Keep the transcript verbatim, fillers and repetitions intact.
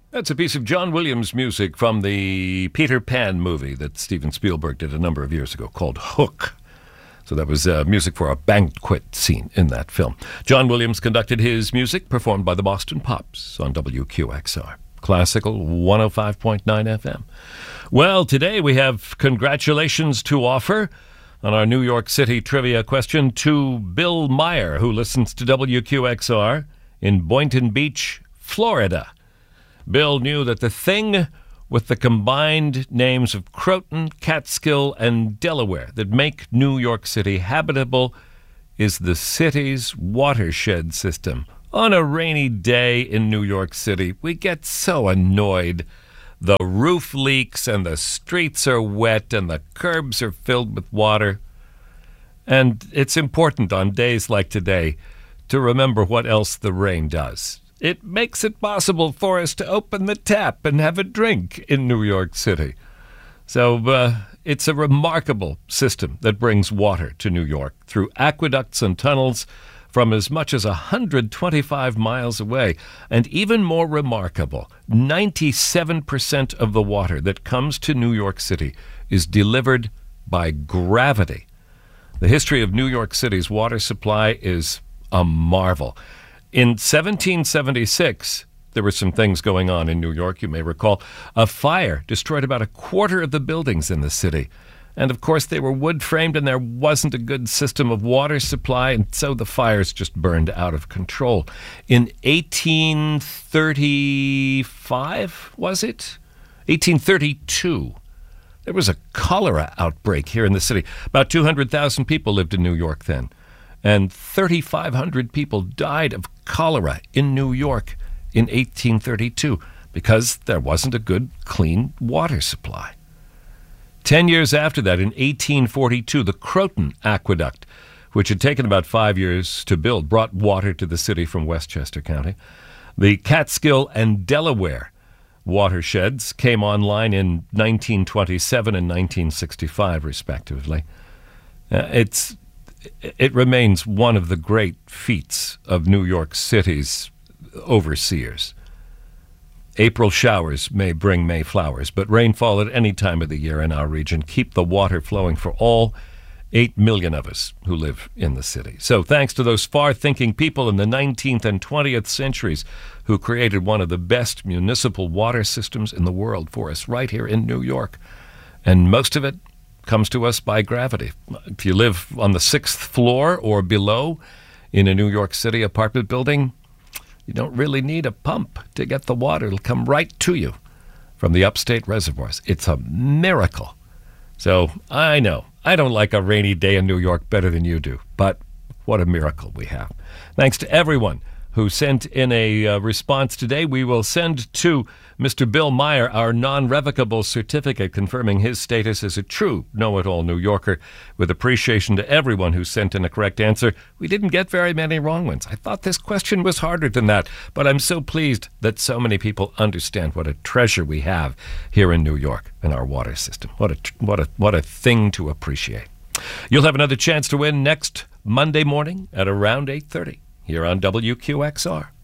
That's a piece of John Williams music from the Peter Pan movie that Steven Spielberg did a number of years ago called Hook. So that was uh, music for a banquet scene in that film. John Williams conducted his music, performed by the Boston Pops on W Q X R. Classical one oh five point nine F M. Well, today we have congratulations to offer on our New York City trivia question to Bill Meyer, who listens to W Q X R in Boynton Beach, Florida. Bill knew that the thing with the combined names of Croton, Catskill, and Delaware that make New York City habitable is the city's watershed system. On a rainy day in New York City, we get so annoyed. The roof leaks and the streets are wet and the curbs are filled with water. And it's important on days like today to remember what else the rain does. It makes it possible for us to open the tap and have a drink in New York City. So uh, it's a remarkable system that brings water to New York through aqueducts and tunnels from as much as one hundred twenty-five miles away. And even more remarkable, ninety-seven percent of the water that comes to New York City is delivered by gravity. The history of New York City's water supply is a marvel. In seventeen seventy-six, there were some things going on in New York, you may recall. A fire destroyed about a quarter of the buildings in the city. And of course, they were wood-framed and there wasn't a good system of water supply, and so the fires just burned out of control. In eighteen thirty-five, was it? eighteen thirty-two, there was a cholera outbreak here in the city. About two hundred thousand people lived in New York then. And thirty-five hundred people died of cholera in New York in eighteen thirty-two because there wasn't a good, clean water supply. Ten years after that, in eighteen forty-two, the Croton Aqueduct, which had taken about five years to build, brought water to the city from Westchester County. The Catskill and Delaware watersheds came online in nineteen twenty-seven and nineteen sixty-five, respectively. Uh, it's It remains one of the great feats of New York City's overseers. April showers may bring May flowers, but rainfall at any time of the year in our region keep the water flowing for all eight million of us who live in the city. So thanks to those far-thinking people in the nineteenth and twentieth centuries who created one of the best municipal water systems in the world for us right here in New York. And most of it comes to us by gravity. If you live on the sixth floor or below in a New York City apartment building, you don't really need a pump to get the water. It'll come right to you from the upstate reservoirs. It's a miracle. So I know, I don't like a rainy day in New York better than you do, but what a miracle we have. Thanks to everyone who sent in a uh, response today. We will send to Mister Bill Meyer our non-revocable certificate confirming his status as a true know-it-all New Yorker, with appreciation to everyone who sent in a correct answer. We didn't get very many wrong ones. I thought this question was harder than that, but I'm so pleased that so many people understand what a treasure we have here in New York in our water system. What a, what a, what a thing to appreciate. You'll have another chance to win next Monday morning at around eight thirty. Here on W Q X R.